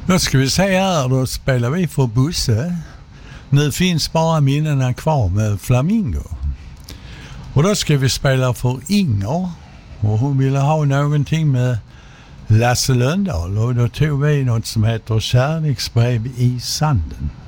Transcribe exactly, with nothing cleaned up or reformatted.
Då ska vi se här, då spelar vi för Bosse. Nu finns bara minnena kvar med Flamingo. Och då ska vi spela för Inger. Och hon ville ha någonting med Lasse Lönndahl. Och då tog vi något som heter Kärleksbrev i sanden.